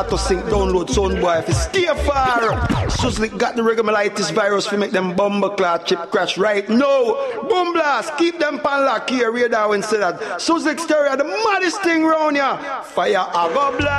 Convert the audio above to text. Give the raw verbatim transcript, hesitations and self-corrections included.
to sync, download Soundboy if you stay far. Suzzlick got the rigomyelitis virus to make them bumbleclad chip crash right now. Boom blast, keep them pan lock here, radar instead of Suzzlick stereo, the maddest thing round here. Fire a go blast.